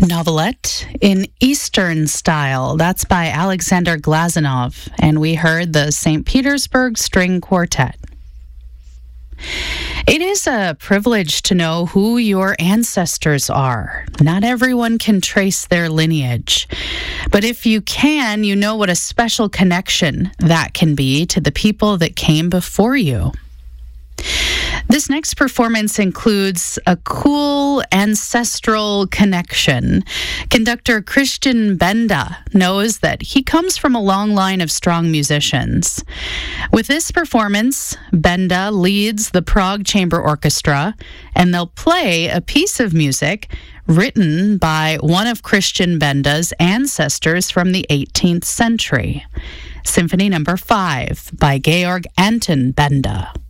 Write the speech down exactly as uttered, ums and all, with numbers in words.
Novelette in Eastern Style. That's by Alexander Glazunov. And we heard the Saint Petersburg String Quartet. It is a privilege to know who your ancestors are. Not everyone can trace their lineage. But if you can, you know what a special connection that can be to the people that came before you. This next performance includes a cool ancestral connection. Conductor Christian Benda knows that he comes from a long line of strong musicians. With this performance, Benda leads the Prague Chamber Orchestra, and they'll play a piece of music written by one of Christian Benda's ancestors from the eighteenth century. Symphony number five by Georg Anton Benda.